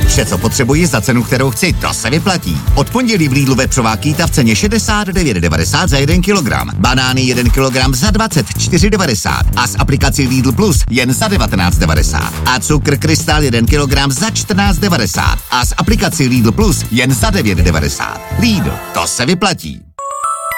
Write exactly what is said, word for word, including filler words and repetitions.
Vše, co potřebuji za cenu, kterou chci, to se vyplatí. Od pondělí v Lidlu vepřová kýta v ceně šedesát devět devadesát za jeden kilogram. Banány jeden kilogram za dvacet čtyři devadesát a s aplikací Lidl Plus jen za devatenáct devadesát. A cukr Krystal jeden kilogram za čtrnáct devadesát a s aplikací Lidl Plus jen za devět devadesát. Lidl, to se vyplatí.